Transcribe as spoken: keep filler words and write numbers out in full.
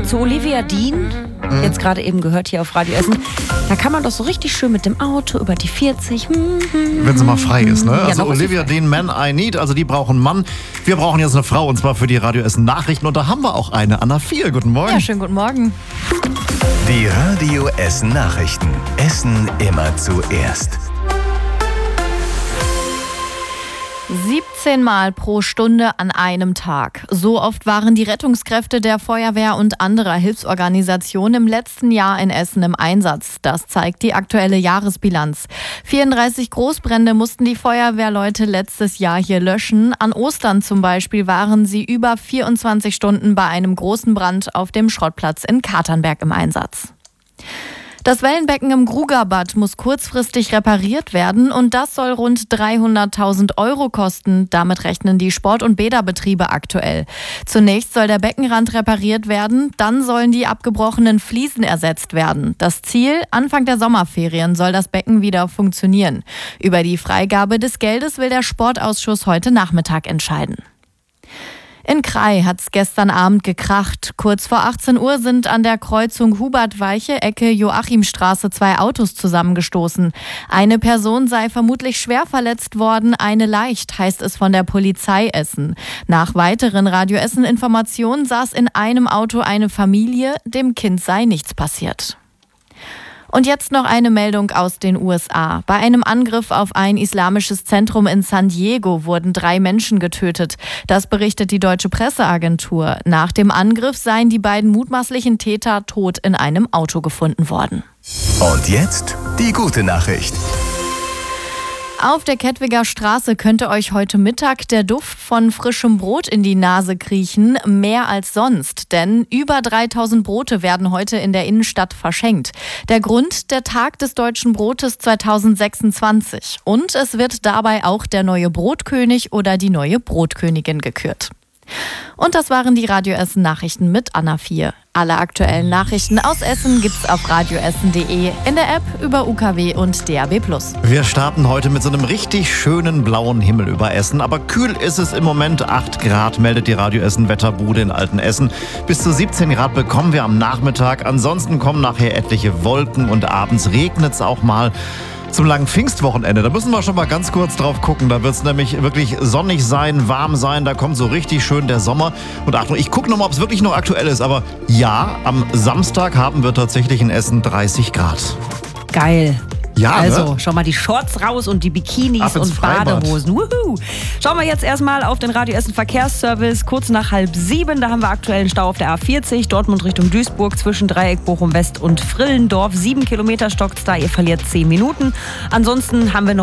zu Olivia Dean, mhm. jetzt gerade eben gehört hier auf Radio Essen. Da kann man doch so richtig schön mit dem Auto über die vierzig. Wenn sie mal frei ist, ne? Ja, also Olivia Dean, Man I Need, also die brauchen einen Mann. Wir brauchen jetzt eine Frau und zwar für die Radio Essen Nachrichten und da haben wir auch eine. Anna Vier, guten Morgen. Ja, schönen guten Morgen. Die Radio Essen Nachrichten. Essen immer zuerst. siebzehn Mal pro Stunde an einem Tag. So oft waren die Rettungskräfte der Feuerwehr und anderer Hilfsorganisationen im letzten Jahr in Essen im Einsatz. Das zeigt die aktuelle Jahresbilanz. vierunddreißig Großbrände mussten die Feuerwehrleute letztes Jahr hier löschen. An Ostern zum Beispiel waren sie über vierundzwanzig Stunden bei einem großen Brand auf dem Schrottplatz in Katernberg im Einsatz. Das Wellenbecken im Grugerbad muss kurzfristig repariert werden und das soll rund dreihunderttausend Euro kosten. Damit rechnen die Sport- und Bäderbetriebe aktuell. Zunächst soll der Beckenrand repariert werden, dann sollen die abgebrochenen Fliesen ersetzt werden. Das Ziel, Anfang der Sommerferien soll das Becken wieder funktionieren. Über die Freigabe des Geldes will der Sportausschuss heute Nachmittag entscheiden. In Krai hat's gestern Abend gekracht. Kurz vor achtzehn Uhr sind an der Kreuzung Hubert-Weiche, Ecke Joachimstraße, zwei Autos zusammengestoßen. Eine Person sei vermutlich schwer verletzt worden, eine leicht, heißt es von der Polizei Essen. Nach weiteren Radio Essen-Informationen saß in einem Auto eine Familie, dem Kind sei nichts passiert. Und jetzt noch eine Meldung aus den U S A. Bei einem Angriff auf ein islamisches Zentrum in San Diego wurden drei Menschen getötet. Das berichtet die deutsche Presseagentur. Nach dem Angriff seien die beiden mutmaßlichen Täter tot in einem Auto gefunden worden. Und jetzt die gute Nachricht. Auf der Kettwiger Straße könnte euch heute Mittag der Duft von frischem Brot in die Nase kriechen, mehr als sonst. Denn über dreitausend Brote werden heute in der Innenstadt verschenkt. Der Grund, der Tag des deutschen Brotes zweitausendsechsundzwanzig. Und es wird dabei auch der neue Brotkönig oder die neue Brotkönigin gekürt. Und das waren die Radio Essen Nachrichten mit Anna Vier. Alle aktuellen Nachrichten aus Essen gibt's auf radioessen punkt de, in der App, über U K W und D A B plus. Wir starten heute mit so einem richtig schönen blauen Himmel über Essen. Aber kühl ist es im Moment. acht Grad meldet die Radio Essen Wetterbude in Altenessen. Bis zu siebzehn Grad bekommen wir am Nachmittag. Ansonsten kommen nachher etliche Wolken und abends regnet es auch mal. Zum langen Pfingstwochenende, da müssen wir schon mal ganz kurz drauf gucken. Da wird es nämlich wirklich sonnig sein, warm sein. Da kommt so richtig schön der Sommer. Und Achtung, ich gucke nochmal, ob es wirklich noch aktuell ist. Aber ja, am Samstag haben wir tatsächlich in Essen dreißig Grad. Geil. Ja, also, ne? Schau mal die Shorts raus und die Bikinis und Freibad. Badehosen. Wuhu. Schauen wir jetzt erstmal auf den Radio Essen Verkehrsservice. Kurz nach halb sieben, da haben wir aktuellen Stau auf der A vierzig, Dortmund Richtung Duisburg, zwischen Dreieck Bochum West und Frillendorf. Sieben Kilometer stockt's da, ihr verliert zehn Minuten. Ansonsten haben wir noch